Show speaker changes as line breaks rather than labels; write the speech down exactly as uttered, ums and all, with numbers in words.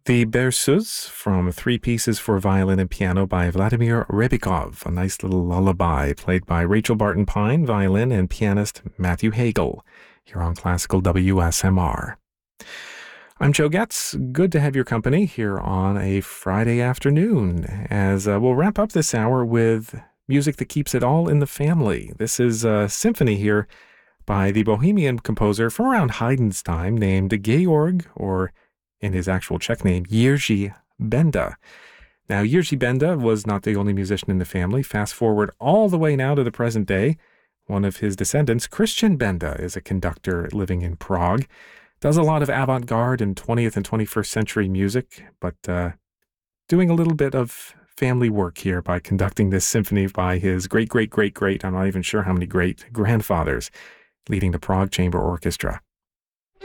The Berceuse from Three Pieces for Violin and Piano by Vladimir Rebikov, a nice little lullaby played by Rachel Barton Pine, violin, and pianist Matthew Hagel, here on Classical W S M R. I'm Joe Getz. Good to have your company here on a Friday afternoon, as uh, we'll wrap up this hour with music that keeps it all in the family. This is a symphony here by the Bohemian composer from around Haydn's time named Georg, or in his actual Czech name, Jiří Benda. Now, Jiří Benda was not the only musician in the family. Fast forward all the way now to the present day. One of his descendants, Christian Benda, is a conductor living in Prague. Does a lot of avant-garde and twentieth and twenty-first century music, but uh, doing a little bit of family work here by conducting this symphony by his great, great, great, great, I'm not even sure how many great grandfathers, leading the Prague Chamber Orchestra.